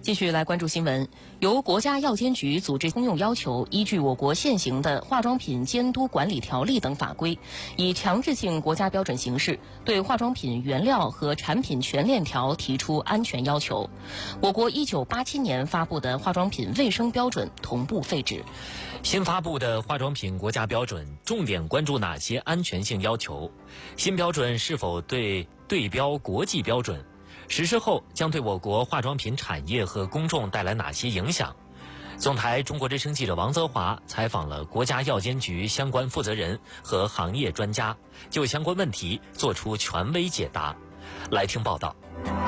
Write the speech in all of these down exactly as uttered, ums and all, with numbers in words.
继续来关注新闻。由国家药监局组织通用要求，依据我国现行的化妆品监督管理条例等法规，以强制性国家标准形式，对化妆品原料和产品全链条提出安全要求。我国一九八七年发布的化妆品卫生标准同步废止。 新发布的化妆品国家标准重点关注哪些安全性要求？新标准是否对对标国际标准？实施后将对我国化妆品产业和公众带来哪些影响？总台中国之声记者王泽华采访了国家药监局相关负责人和行业专家，就相关问题作出权威解答。来听报道。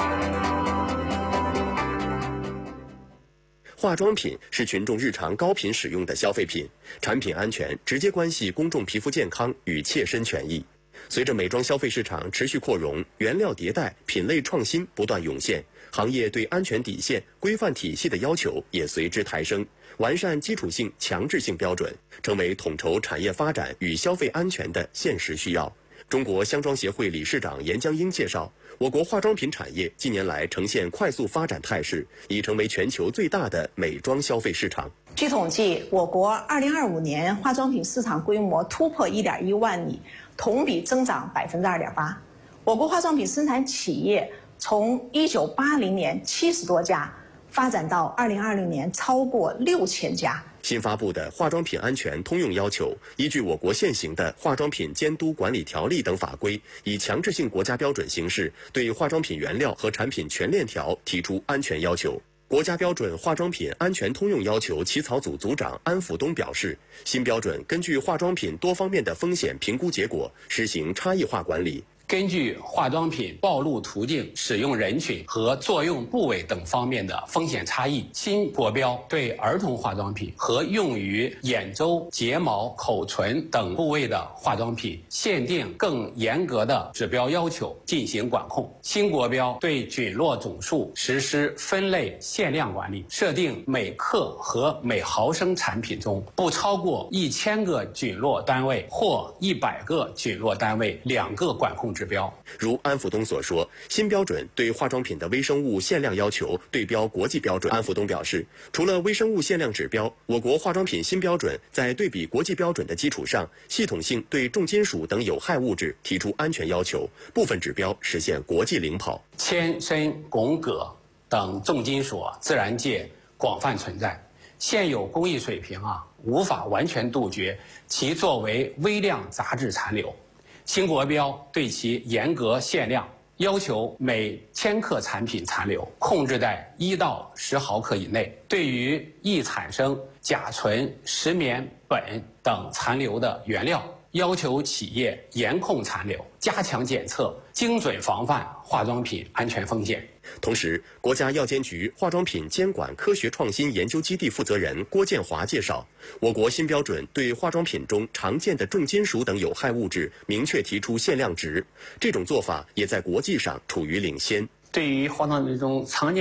化妆品是群众日常高频使用的消费品，产品安全直接关系公众皮肤健康与切身权益。随着美妆消费市场持续扩容，原料迭代、品类创新不断涌现，行业对安全底线、规范体系的要求也随之抬升，完善基础性、强制性标准，成为统筹产业发展与消费安全的现实需要。中国香妆协会理事长严江英介绍，我国化妆品产业近年来呈现快速发展态势，已成为全球最大的美妆消费市场。 据统计，我国二零二五年化妆品市场规模突破一点一万亿，同比增长百分之二点八。我国化妆品生产企业从一九八零年七十多家，发展到二零二零年超过六千家。 新发布的化妆品安全通用要求，依据我国现行的化妆品监督管理条例等法规，以强制性国家标准形式，对化妆品原料和产品全链条提出安全要求。国家标准化妆品安全通用要求起草组组长安辅东表示，新标准根据化妆品多方面的风险评估结果，实行差异化管理。 根据化妆品暴露途径、使用人群和作用部位等方面的风险差异，新国标对儿童化妆品和用于眼周、睫毛、口唇等部位的化妆品限定更严格的指标要求进行管控。新国标对菌落总数实施分类限量管理，设定每克和每毫升产品中不超过一千个菌落单位或一百个菌落单位两个管控指标。 如安辅东所说，新标准对化妆品的微生物限量要求对标国际标准。安辅东表示，除了微生物限量指标，我国化妆品新标准在对比国际标准的基础上，系统性对重金属等有害物质提出安全要求，部分指标实现国际领跑。 铅、砷、汞、铬等重金属自然界广泛存在，现有工艺水平啊，无法完全杜绝其作为微量杂质残留。新国标对其严格限量，要求每千克产品残留控制在一到十毫克以内。对于易产生甲醇、石棉、苯等残留的原料，要求企业严控残留，加强检测，精准防范化妆品安全风险。 同时，国家药监局化妆品监管科学创新研究基地负责人郭建华介绍，我国新标准对化妆品中常见的重金属等有害物质明确提出限量值，这种做法也在国际上处于领先。 对于化妆品中常见